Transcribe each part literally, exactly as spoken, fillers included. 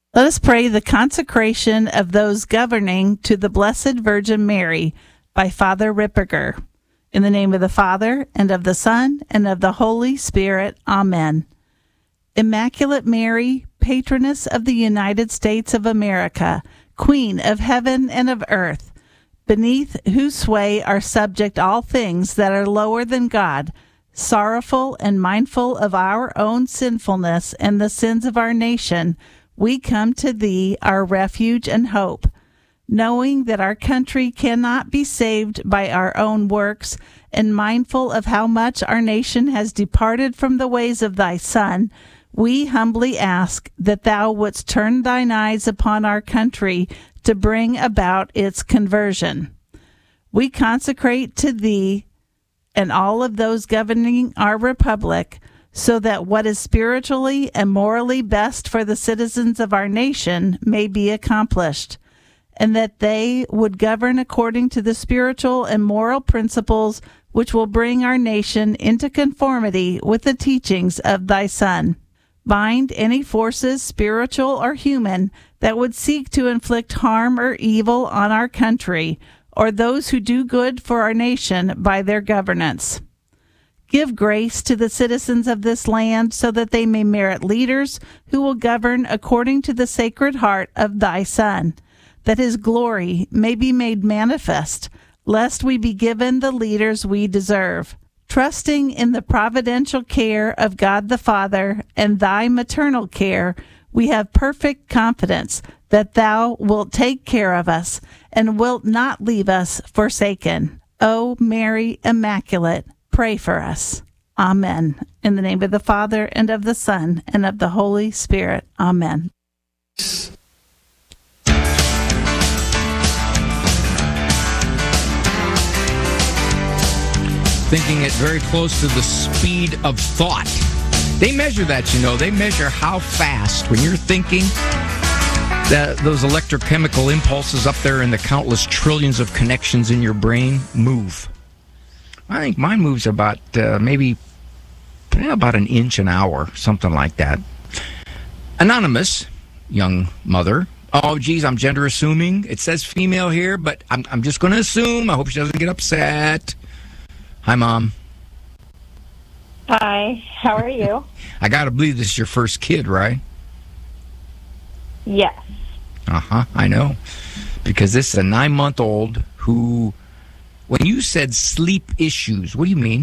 Let us pray the consecration of those governing to the Blessed Virgin Mary by Father Ripperger. In the name of the Father, and of the Son, and of the Holy Spirit. Amen. Immaculate Mary, patroness of the United States of America, Queen of heaven and of earth, beneath whose sway are subject all things that are lower than God, sorrowful and mindful of our own sinfulness and the sins of our nation, we come to thee, our refuge and hope, knowing that our country cannot be saved by our own works, and mindful of how much our nation has departed from the ways of thy Son, we humbly ask that thou wouldst turn thine eyes upon our country to bring about its conversion. We consecrate to thee and all of those governing our republic, so that what is spiritually and morally best for the citizens of our nation may be accomplished, and that they would govern according to the spiritual and moral principles which will bring our nation into conformity with the teachings of thy Son. Bind any forces, spiritual or human, that would seek to inflict harm or evil on our country, or those who do good for our nation by their governance. Give grace to the citizens of this land so that they may merit leaders who will govern according to the Sacred Heart of thy Son, that his glory may be made manifest, lest we be given the leaders we deserve. Trusting in the providential care of God the Father and thy maternal care, we have perfect confidence that thou wilt take care of us and wilt not leave us forsaken. O Mary Immaculate, pray for us. Amen. In the name of the Father, and of the Son, and of the Holy Spirit. Amen. Thinking it very close to the speed of thought. They measure that, you know. They measure how fast, when you're thinking, that those electrochemical impulses up there in the countless trillions of connections in your brain move. I think mine moves about uh, maybe yeah, about an inch an hour, something like that. Anonymous young mother. Oh, geez, I'm gender assuming. It says female here, but I'm I'm just going to assume. I hope she doesn't get upset. Hi, Mom. Hi. How are you? I got to believe this is your first kid, right? Yes. Uh-huh, I know. Because this is a nine-month-old who... When you said sleep issues, what do you mean?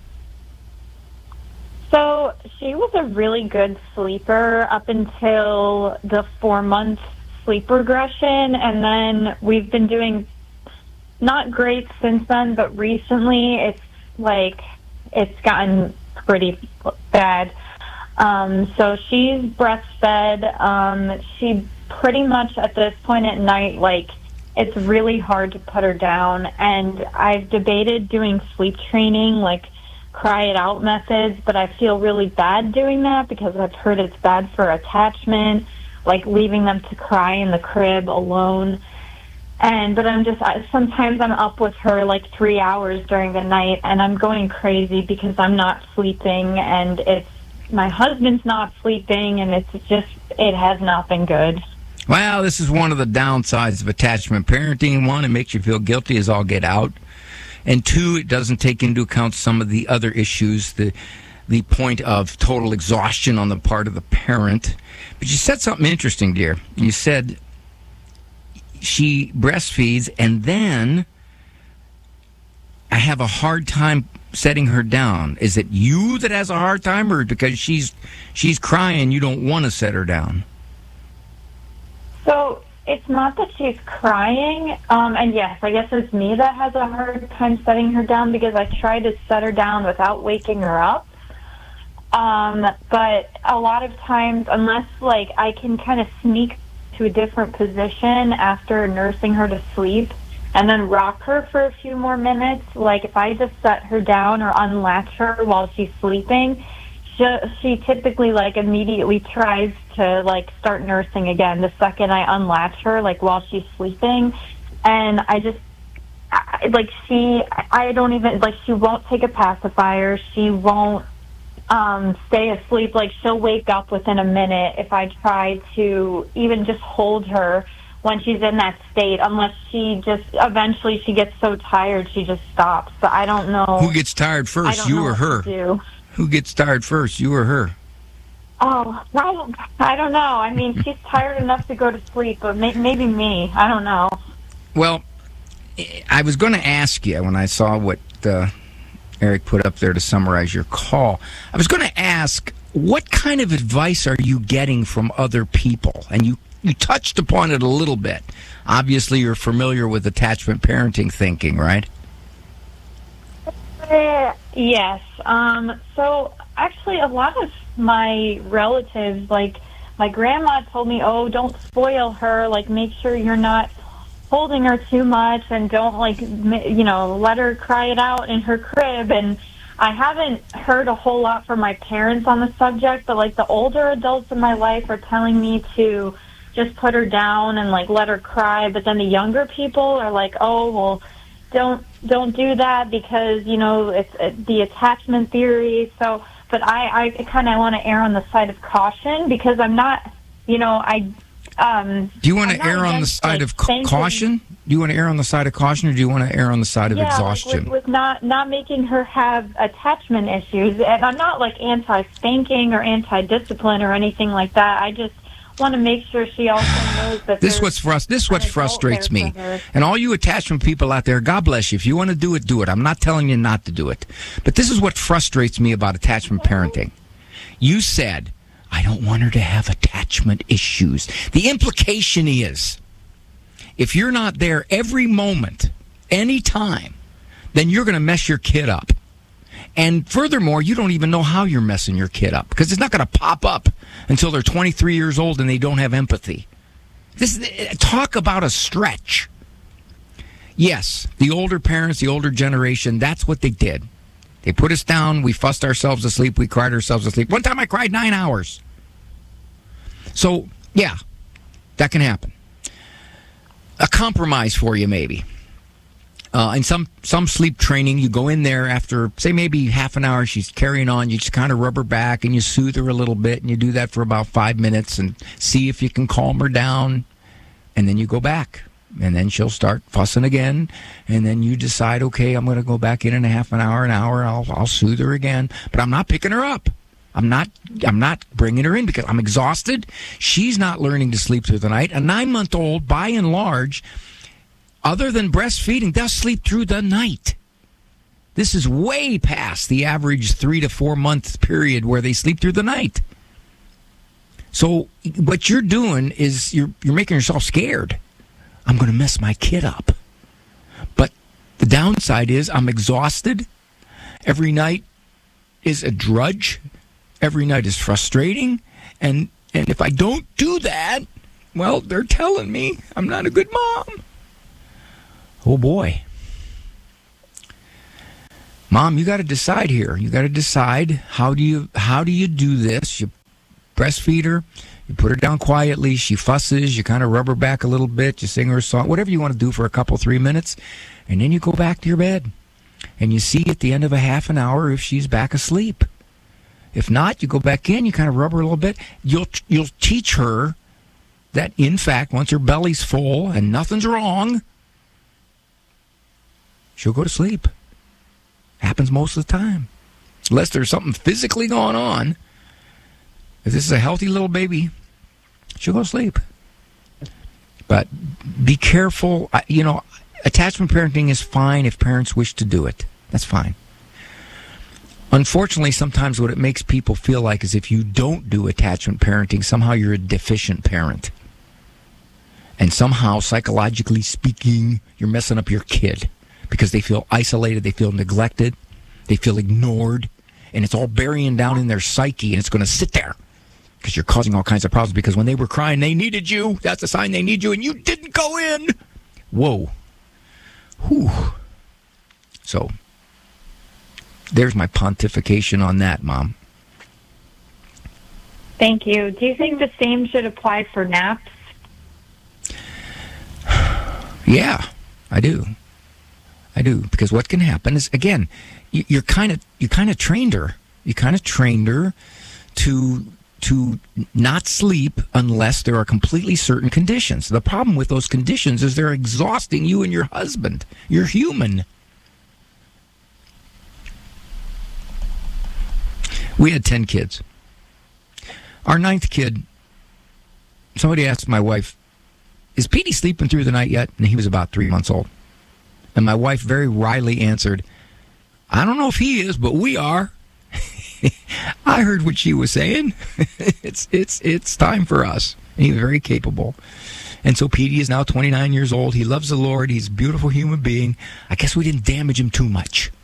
So she was a really good sleeper up until the four-month sleep regression, and then we've been doing not great since then, but recently it's like it's gotten pretty bad. Um, so she's breastfed. Um, she pretty much at this point at night, like, it's really hard to put her down, and I've debated doing sleep training, like cry it out methods, but I feel really bad doing that because I've heard it's bad for attachment, like leaving them to cry in the crib alone. And but I'm just I, sometimes I'm up with her like three hours during the night, and I'm going crazy because I'm not sleeping, and it's my husband's not sleeping, and it's just it has not been good. Well, this is one of the downsides of attachment parenting. One, it makes you feel guilty as all get out. And two, it doesn't take into account some of the other issues, the the point of total exhaustion on the part of the parent. But you said something interesting, dear. You said she breastfeeds, and then I have a hard time setting her down. Is it you that has a hard time, or because she's she's crying, you don't want to set her down? So it's not that she's crying, um, and yes, I guess it's me that has a hard time setting her down because I try to set her down without waking her up. Um, but a lot of times, unless like I can kind of sneak to a different position after nursing her to sleep and then rock her for a few more minutes, like if I just set her down or unlatch her while she's sleeping, she, she typically like immediately tries to like start nursing again the second I unlatch her, like while she's sleeping. And I just I, like she I don't even like she won't take a pacifier, she won't um, stay asleep. Like, she'll wake up within a minute if I try to even just hold her when she's in that state, unless she just, eventually she gets so tired she just stops. But I don't know. Who gets tired first, you or her? Who gets tired first, you or her? Oh, I don't, I don't know. I mean, she's tired enough to go to sleep, but may, maybe me. I don't know. Well, I was going to ask you when I saw what uh, Eric put up there to summarize your call. I was going to ask, what kind of advice are you getting from other people? And you You touched upon it a little bit. Obviously, you're familiar with attachment parenting thinking, right? Uh, yes. Um, so, actually, a lot of my relatives, like my grandma told me, oh, don't spoil her. Like, make sure you're not holding her too much and don't, like, you know, let her cry it out in her crib. And I haven't heard a whole lot from my parents on the subject, but, like, the older adults in my life are telling me to just put her down and, like, let her cry. But then the younger people are like, oh, well, don't don't do that because, you know, it's uh, the attachment theory. So, but I, I kind of want to err on the side of caution because I'm not, you know, I... Um, do you want to err on the side like, of ca- caution? Do you want to err on the side of caution or do you want to err on the side of yeah, exhaustion? Like with, with not, not making her have attachment issues. And I'm not, like, anti-spanking or anti-discipline or anything like that. I just want to make sure she also knows that this what's frust- this what frustrates me. And all you attachment people out there, God bless you. If you want to do it, do it. I'm not telling you not to do it. But this is what frustrates me about attachment parenting. You said, I don't want her to have attachment issues. The implication is, if you're not there every moment, any time, then you're going to mess your kid up. And furthermore, you don't even know how you're messing your kid up because it's not going to pop up until they're twenty-three years old and they don't have empathy. This talk about a stretch. Yes, the older parents, the older generation, that's what they did. They put us down, we fussed ourselves asleep, we cried ourselves asleep. One time I cried nine hours. So, yeah, that can happen. A compromise for you, maybe. Uh, in some, some sleep training, you go in there after, say, maybe half an hour, she's carrying on, you just kind of rub her back and you soothe her a little bit, and you do that for about five minutes and see if you can calm her down, and then you go back. And then she'll start fussing again, and then you decide, okay, I'm going to go back in in a half an hour, an hour, I'll, I'll soothe her again, but I'm not picking her up. I'm not I'm not bringing her in because I'm exhausted. She's not learning to sleep through the night. A nine-month-old, by and large, other than breastfeeding, they'll sleep through the night. This is way past the average three to four month period where they sleep through the night. So what you're doing is you're you're making yourself scared. I'm going to mess my kid up. But the downside is I'm exhausted. Every night is a drudge. Every night is frustrating. And and if I don't do that, well, they're telling me I'm not a good mom. Oh, boy. Mom, you got to decide here. You got to decide how do you how do you do this? You breastfeed her. You put her down quietly. She fusses. You kind of rub her back a little bit. You sing her a song, whatever you want to do for a couple, three minutes. And then you go back to your bed. And you see at the end of a half an hour if she's back asleep. If not, you go back in. You kind of rub her a little bit. You'll you'll teach her that, in fact, once her belly's full and nothing's wrong, she'll go to sleep. Happens most of the time. Unless there's something physically going on. If this is a healthy little baby, she'll go to sleep. But be careful. You know, attachment parenting is fine if parents wish to do it. That's fine. Unfortunately, sometimes what it makes people feel like is if you don't do attachment parenting, somehow you're a deficient parent. And somehow, psychologically speaking, you're messing up your kid because they feel isolated, they feel neglected, they feel ignored, and it's all burying down in their psyche, and it's going to sit there because you're causing all kinds of problems because when they were crying, they needed you. That's a sign they need you, and you didn't go in. Whoa. Whew. So, there's my pontification on that, Mom. Thank you. Do you think the same should apply for naps? Yeah, I do. I do. Because what can happen is, again, you, you're kind of you kind of trained her. You kind of trained her to to not sleep unless there are completely certain conditions. The problem with those conditions is they're exhausting you and your husband. You're human. We had ten kids. Our ninth kid, somebody asked my wife, is Petey sleeping through the night yet? And he was about three months old. And my wife very wryly answered, I don't know if he is, but we are. I heard what she was saying. it's it's it's time for us. And he was very capable. And so Petey is now twenty-nine years old. He loves the Lord. He's a beautiful human being. I guess we didn't damage him too much.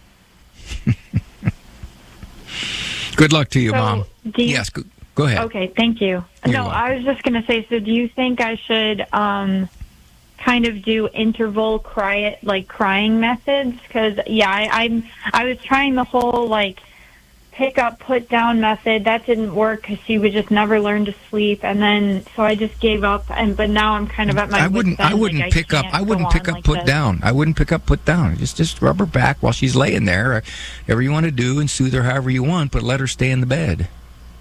Good luck to you, so Mom. You, yes, go, go ahead. Okay, thank you. You're no, welcome. I was just going to say, so do you think I should um, kind of do interval cry, like crying methods? Because, yeah, I, I'm, I was trying the whole, like, pick up, put down method. That didn't work because she would just never learn to sleep. And then, so I just gave up. And But now I'm kind of at my I wouldn't. I wouldn't like, pick I up. I wouldn't pick up. like Put this. down. I wouldn't pick up. Put down. Just, just rub her back while she's laying there. Whatever you want to do, and soothe her however you want. But let her stay in the bed.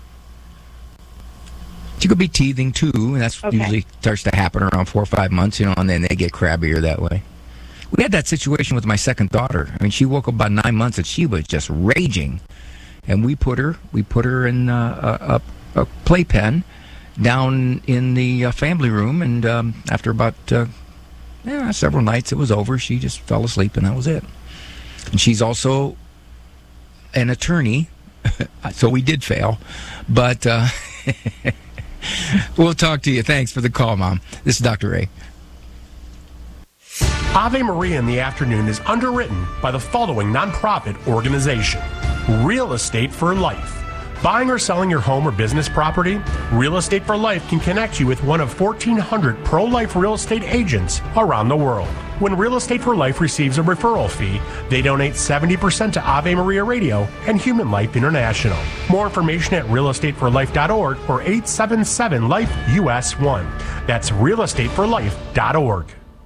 She could be teething too, and that's Okay. usually starts to happen around four or five months, you know, and then they get crabbier that way. We had that situation with my second daughter. I mean, she woke up about nine months and she was just raging, and we put her, we put her in uh, a, a playpen down in the uh, family room, and um, after about uh, yeah, several nights, it was over. She just fell asleep, and that was it. And she's also an attorney, so we did fail, but. Uh, We'll talk to you. Thanks for the call, Mom. This is Doctor Ray. Ave Maria in the Afternoon is underwritten by the following nonprofit organization: Real Estate for Life. Buying or selling your home or business property? Real Estate for Life can connect you with one of fourteen hundred pro-life real estate agents around the world. When Real Estate for Life receives a referral fee, they donate seventy percent to Ave Maria Radio and Human Life International. More information at real estate for life dot org or eight seven seven life U S one. That's real estate for life dot org.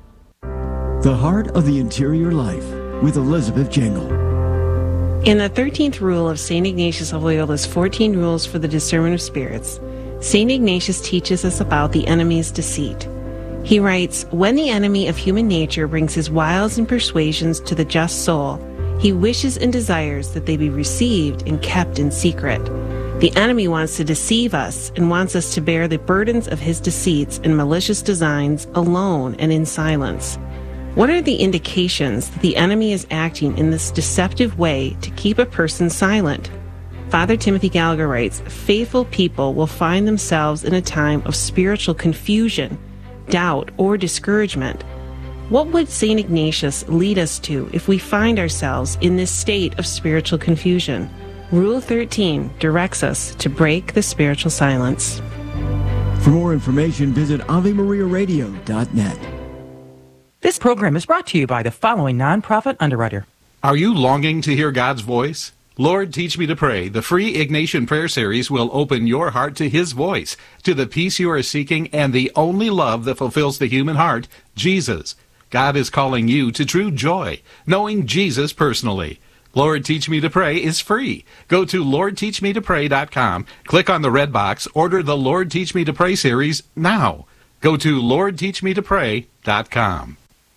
The Heart of the Interior Life with Elizabeth Jangle. In the thirteenth rule of Saint Ignatius of Loyola's fourteen Rules for the Discernment of Spirits, Saint Ignatius teaches us about the enemy's deceit. He writes, when the enemy of human nature brings his wiles and persuasions to the just soul, he wishes and desires that they be received and kept in secret. The enemy wants to deceive us and wants us to bear the burdens of his deceits and malicious designs alone and in silence. What are the indications that the enemy is acting in this deceptive way to keep a person silent? Father Timothy Gallagher writes, faithful people will find themselves in a time of spiritual confusion, doubt, or discouragement. What would Saint Ignatius lead us to if we find ourselves in this state of spiritual confusion? Rule thirteen directs us to break the spiritual silence. For more information, visit ave maria radio dot net. This program is brought to you by the following nonprofit underwriter. Are you longing to hear God's voice? Lord, Teach Me to Pray, the free Ignatian prayer series will open your heart to His voice, to the peace you are seeking, and the only love that fulfills the human heart, Jesus. God is calling you to true joy, knowing Jesus personally. Lord, Teach Me to Pray is free. Go to lord teach me to pray dot com, click on the red box, order the Lord, Teach Me to Pray series now. Go to lord teach me to pray dot com.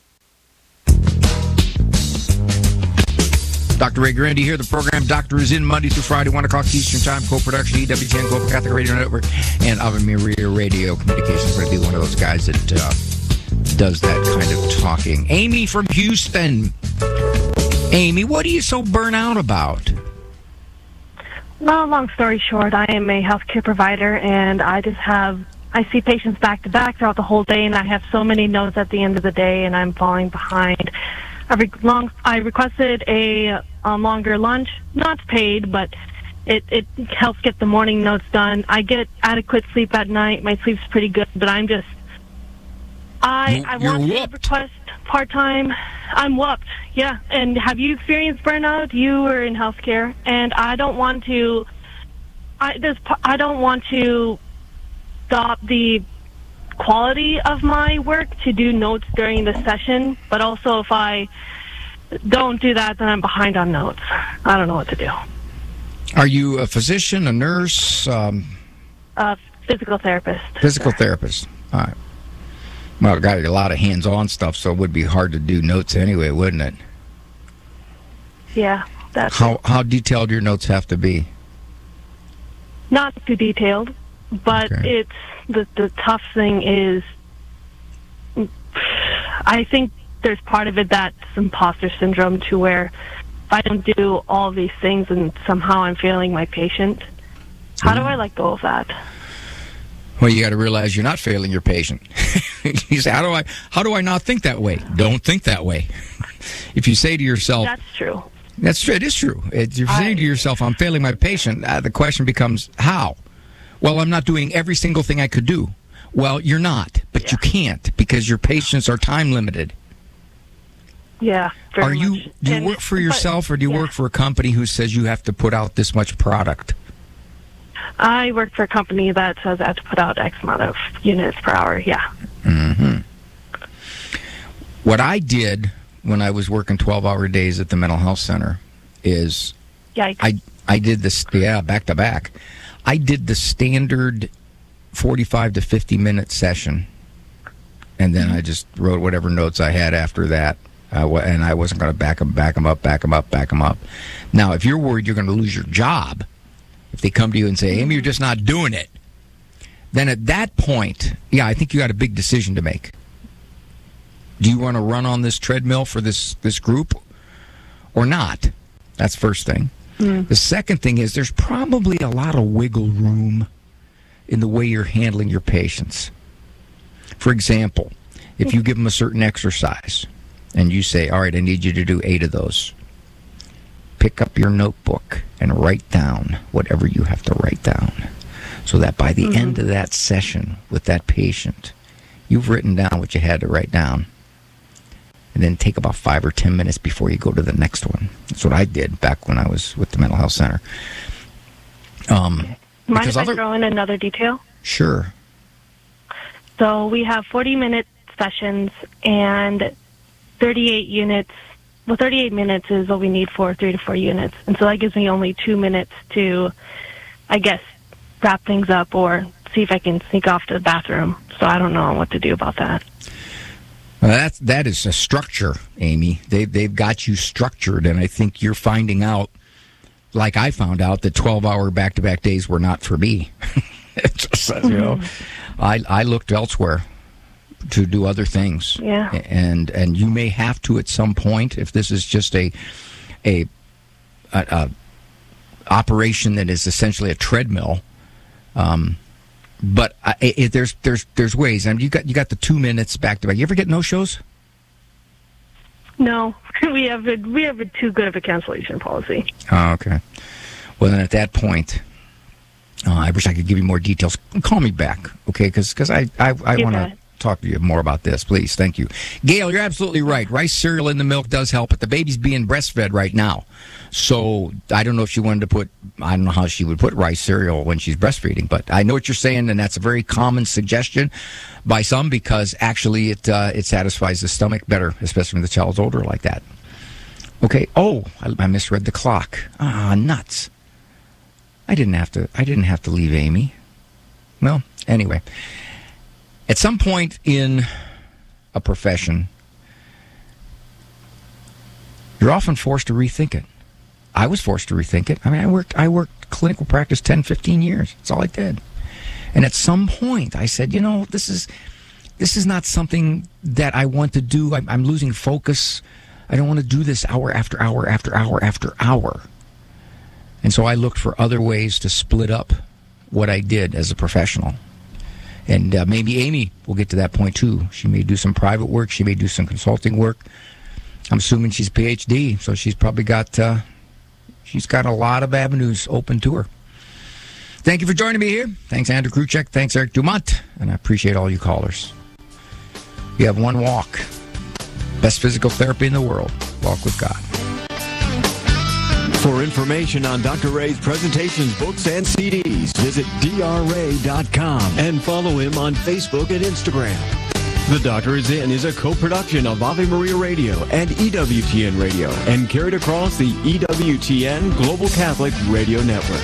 Doctor Ray Grandy here. The program Doctor is in Monday through Friday, one o'clock Eastern Time. Co-production, E W T N Global Catholic Radio Network, and Ave Maria Radio Communications. We're going to be one of those guys that uh, does that kind of talking. Amy from Houston. Amy, what are you so burnt out about? Well, long story short, I am a healthcare provider, and I just have, I see patients back to back throughout the whole day, and I have so many notes at the end of the day, and I'm falling behind. I, re- long, I requested a, a longer lunch, not paid, but it, it helps get the morning notes done. I get adequate sleep at night. My sleep's pretty good, but I'm just, I, I You're want to whooped. request part-time. I'm whooped, yeah. And have you experienced burnout? You were in healthcare, and I don't want to, I, there's, I don't want to stop the quality of my work to do notes during the session, but also if I don't do that, then I'm behind on notes. I don't know what to do. Are you a physician, a nurse? Um, Uh, physical therapist. physical therapist. All right. Well, got a lot of hands-on stuff, so it would be hard to do notes anyway, wouldn't it? Yeah, that's How how detailed your notes have to be? not too detailed, but Okay. it's the the tough thing is, I think there's part of it that's imposter syndrome to where if I don't do all these things and somehow I'm failing my patient, how do I let go of that? Well, you got to realize you're not failing your patient. You say, how do I how do I not think that way? Don't think that way. If you say to yourself, That's true. that's true. It is true. If you're saying to yourself, I'm failing my patient, uh, the question becomes, how? Well, I'm not doing every single thing I could do. Well, you're not, but you can't because your patients are time limited. Yeah. Very Are you much. do you And- work for but- yourself or do you yeah. work for a company who says you have to put out this much product? I work for a company that says I have to put out X amount of units per hour. Yeah. Mm-hmm. What I did when I was working twelve-hour days at the mental health center is Yikes. I I did this yeah back to back. I did the standard forty-five to fifty minute session, and then I just wrote whatever notes I had after that. Uh, wh- and I wasn't going to back them, back them up, back them up, back them up. Now, if you're worried you're going to lose your job, if they come to you and say, Amy, you're just not doing it, then at that point, yeah, I think you got a big decision to make. Do you want to run on this treadmill for this, this group or not? That's first thing. Mm. The second thing is there's probably a lot of wiggle room in the way you're handling your patients. For example, if you give them a certain exercise and you say, all right, I need you to do eight of those, pick up your notebook and write down whatever you have to write down so that by the mm-hmm. end of that session with that patient, you've written down what you had to write down. And then take about five or ten minutes before you go to the next one. That's what I did back when I was with the mental health center. Um, Mind if I other... throw in another detail? Sure. So we have forty-minute sessions and thirty-eight units. Well, thirty-eight minutes is what we need for three to four units. And so that gives me only two minutes to, I guess, wrap things up or see if I can sneak off to the bathroom. So I don't know what to do about that. Well, that, that is a structure, Amy. They, they've got you structured, and I think you're finding out, like I found out, that twelve-hour back-to-back days were not for me. It just says, you know, I, I looked elsewhere to do other things. Yeah. And and you may have to at some point, if this is just a a, a, a operation that is essentially a treadmill. Um, but I, it, there's there's there's ways. I mean, you got you got the two minutes back to back. You ever get no shows? No, we have a, we have a too good of a cancellation policy. Oh, okay. Well, then at that point, uh, I wish I could give you more details. Call me back, okay? Because I I, I want to talk to you more about this, please. Thank you. Gail, you're absolutely right. Rice cereal in the milk does help, but the baby's being breastfed right now. So I don't know if she wanted to put, I don't know how she would put rice cereal when she's breastfeeding, but I know what you're saying, and that's a very common suggestion by some because actually it uh, it satisfies the stomach better, especially when the child's older like that. Okay. Oh, I, I misread the clock. Ah, nuts. I didn't have to. I didn't have to leave Amy. Well, anyway, at some point in a profession, you're often forced to rethink it. I was forced to rethink it. I mean, I worked. I worked clinical practice ten, fifteen years. That's all I did. And at some point, I said, you know, this is this is not something that I want to do. I'm, I'm losing focus. I don't want to do this hour after hour after hour after hour. And so I looked for other ways to split up what I did as a professional. And uh, maybe Amy will get to that point, too. She may do some private work. She may do some consulting work. I'm assuming she's a P H D, so she's probably got uh, she's got a lot of avenues open to her. Thank you for joining me here. Thanks, Andrew Kruchek. Thanks, Eric Dumont. And I appreciate all you callers. You have one walk. Best physical therapy in the world. Walk with God. For information on Doctor Ray's presentations, books, and C Ds, visit D R ray dot com and follow him on Facebook and Instagram. The Doctor Is In is a co-production of Ave Maria Radio and E W T N Radio and carried across the E W T N Global Catholic Radio Network.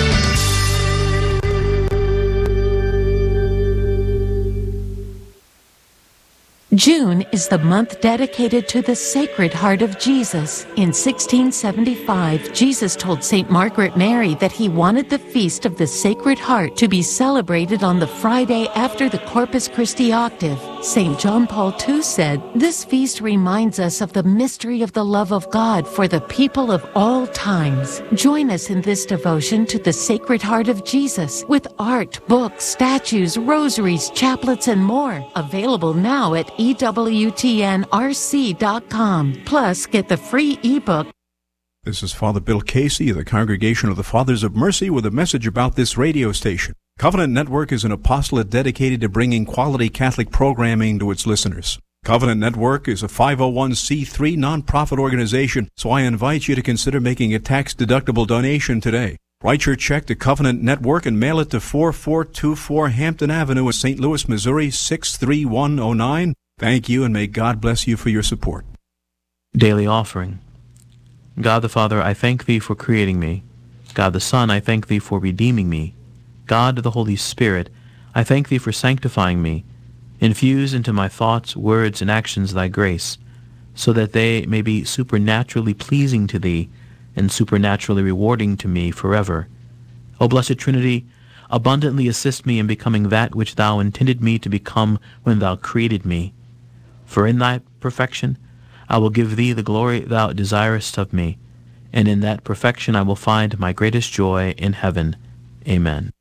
June is the month dedicated to the Sacred Heart of Jesus. In sixteen seventy-five, Jesus told Saint Margaret Mary that he wanted the Feast of the Sacred Heart to be celebrated on the Friday after the Corpus Christi octave. Saint John Paul the Second said, "This feast reminds us of the mystery of the love of God for the people of all times." Join us in this devotion to the Sacred Heart of Jesus with art, books, statues, rosaries, chaplets, and more. Available now at E W T N R C dot com. Plus, get the free ebook. This is Father Bill Casey of the Congregation of the Fathers of Mercy with a message about this radio station. Covenant Network is an apostolate dedicated to bringing quality Catholic programming to its listeners. Covenant Network is a five oh one c three nonprofit organization, so I invite you to consider making a tax-deductible donation today. Write your check to Covenant Network and mail it to four four two four Hampton Avenue in Saint Louis, Missouri, six three one oh nine. Thank you, and may God bless you for your support. Daily Offering. God the Father, I thank Thee for creating me. God the Son, I thank Thee for redeeming me. God the Holy Spirit, I thank Thee for sanctifying me. Infuse into my thoughts, words, and actions Thy grace, so that they may be supernaturally pleasing to Thee and supernaturally rewarding to me forever. O Blessed Trinity, abundantly assist me in becoming that which Thou intended me to become when Thou created me. For in Thy perfection I will give Thee the glory Thou desirest of me, and in that perfection I will find my greatest joy in heaven. Amen.